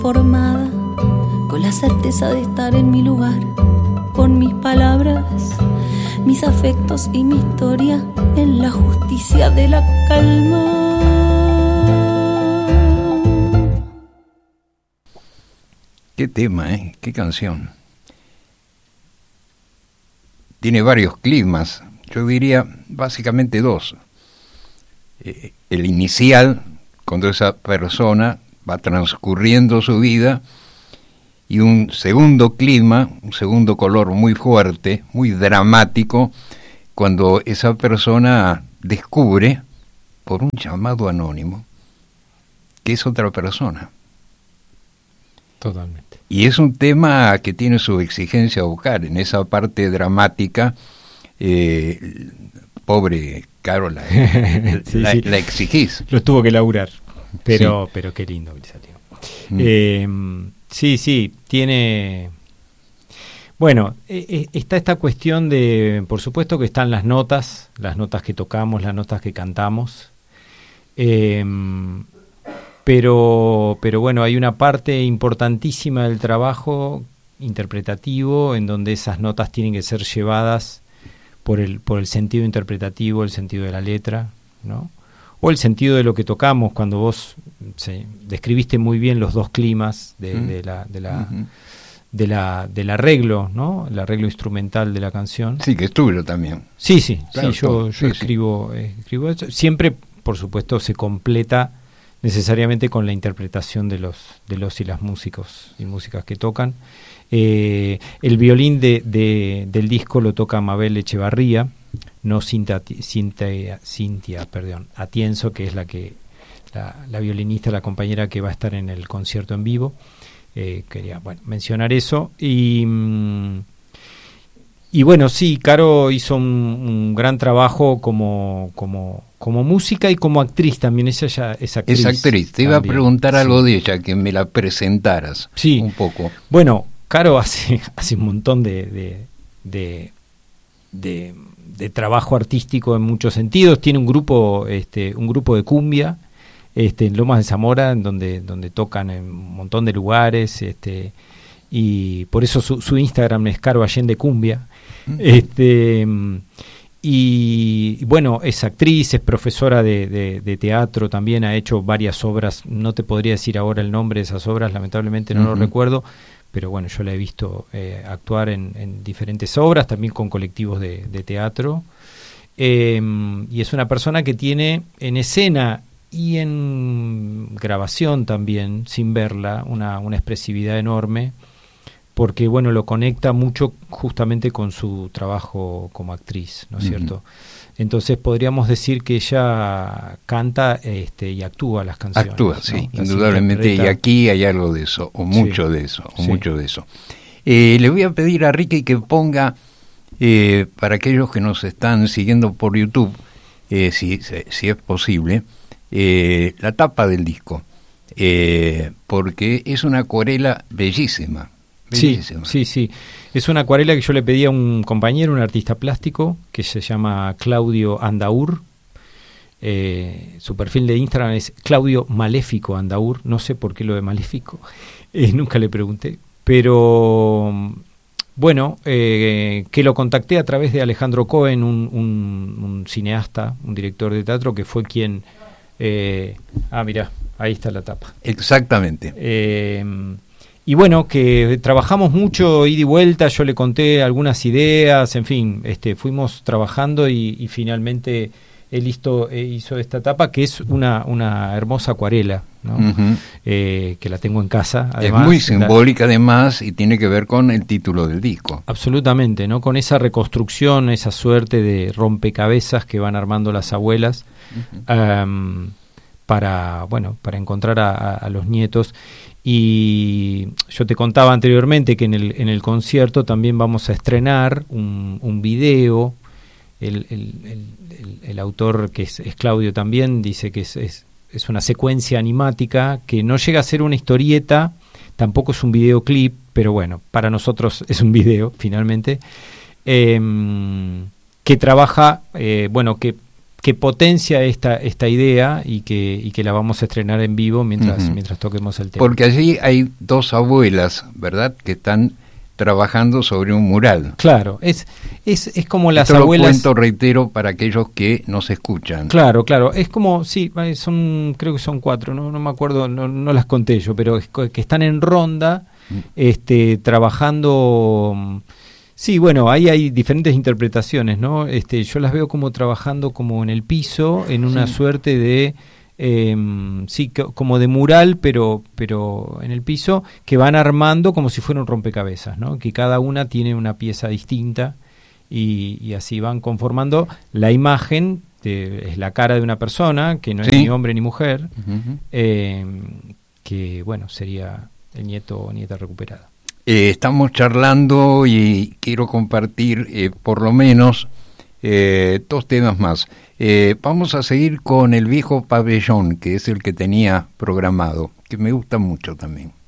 formada, con la certeza de estar en mi lugar, con mis palabras, mis afectos y mi historia, en la justicia de la calma. Qué tema, ¿eh? Qué canción. Tiene varios climas, yo diría básicamente dos. El inicial, cuando esa persona va transcurriendo su vida, y un segundo clima, un segundo color muy fuerte, muy dramático, cuando esa persona descubre, por un llamado anónimo, que es otra persona. Totalmente. Y es un tema que tiene su exigencia vocal. En esa parte dramática, pobre Carola, sí. la exigís. Lo tuvo que laburar, pero qué lindo que salió. Sí, tiene... Bueno, está esta cuestión de, por supuesto que están las notas que tocamos, las notas que cantamos, pero bueno, hay una parte importantísima del trabajo interpretativo en donde esas notas tienen que ser llevadas por el sentido interpretativo, el sentido de la letra, ¿no? O el sentido de lo que tocamos, cuando vos describiste muy bien los dos climas del arreglo, ¿no? El arreglo instrumental de la canción. Sí, que es tuyo también. Sí, claro, yo escribo eso. Siempre, por supuesto, se completa necesariamente con la interpretación de los y las músicos y músicas que tocan. El violín del disco lo toca Mabel Echevarría, no Cintia Atienzo, que es la violinista, la compañera que va a estar en el concierto en vivo. Quería mencionar eso. Y bueno, sí, Caro hizo un gran trabajo como música y como actriz también. Ella ya es actriz. Es actriz. Te iba a preguntar algo de ella, que me la presentaras un poco. Bueno, Caro hace un montón de trabajo artístico en muchos sentidos. Tiene un grupo de cumbia en Lomas de Zamora, en donde tocan en un montón de lugares, y por eso su Instagram es Caro Allende Cumbia. Y bueno, es actriz, es profesora de teatro, también ha hecho varias obras. No te podría decir ahora el nombre de esas obras, lamentablemente no lo recuerdo, pero bueno, yo la he visto actuar en diferentes obras, también con colectivos de teatro, y es una persona que tiene en escena y en grabación también, sin verla, una expresividad enorme, porque bueno, lo conecta mucho justamente con su trabajo como actriz, ¿no es cierto? Entonces podríamos decir que ella canta y actúa las canciones. Actúa, ¿no? Sí, indudablemente, y aquí hay algo de eso, o mucho de eso, mucho de eso. Le voy a pedir a Ricky que ponga, para aquellos que nos están siguiendo por YouTube, si es posible, la tapa del disco, porque es una acuarela bellísima. Sí. Es una acuarela que yo le pedí a un compañero, un artista plástico, que se llama Claudio Andaur. Su perfil de Instagram es Claudio Maléfico Andaur. No sé por qué lo de Maléfico, nunca le pregunté. Pero bueno, que lo contacté a través de Alejandro Cohen, un cineasta, un director de teatro, que fue quien... mirá, ahí está la tapa. Exactamente. Y bueno, que trabajamos mucho, ida y vuelta, yo le conté algunas ideas, en fin, fuimos trabajando y finalmente él hizo esta tapa, que es una hermosa acuarela, ¿no? Que la tengo en casa. Además, es muy simbólica además, y tiene que ver con el título del disco. Absolutamente, ¿no? Con esa reconstrucción, esa suerte de rompecabezas que van armando las abuelas, para encontrar a los nietos. Y yo te contaba anteriormente que en el concierto también vamos a estrenar un video. El autor, que es Claudio también, dice que es una secuencia animática que no llega a ser una historieta, tampoco es un videoclip, pero bueno, para nosotros es un video finalmente, que trabaja, que que potencia esta idea y que la vamos a estrenar en vivo mientras toquemos el tema. Porque allí hay dos abuelas, ¿verdad?, que están trabajando sobre un mural. Claro, es como las Esto abuelas. Lo cuento, reitero, para aquellos que nos escuchan. Claro, es como, sí, creo que son 4, no me acuerdo, no las conté yo, pero que están en ronda, trabajando. Sí, bueno, ahí hay diferentes interpretaciones, ¿no? Yo las veo como trabajando como en el piso, en una suerte de como de mural, pero en el piso, que van armando como si fuera un rompecabezas, ¿no? Que cada una tiene una pieza distinta y así van conformando la imagen. Es la cara de una persona que no es ni hombre ni mujer, que bueno, sería el nieto o nieta recuperada. Estamos charlando y quiero compartir por lo menos 2 temas más. Vamos a seguir con El viejo pabellón, que es el que tenía programado, que me gusta mucho también.